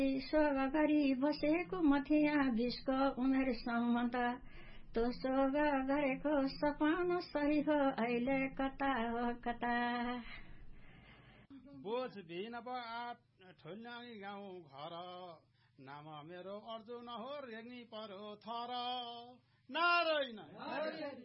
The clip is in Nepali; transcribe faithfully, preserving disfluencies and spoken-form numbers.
सोग गरी बसेको म थिएँ बिसको उमेरसम्म त त्यो सोग गरेको सपना सही हो अहिले कता हो कता बोझ बिन आठ ठुल्यानी गाउँ घर नाम मेरो अर्जुन हो रेग्मी परो थर नारायण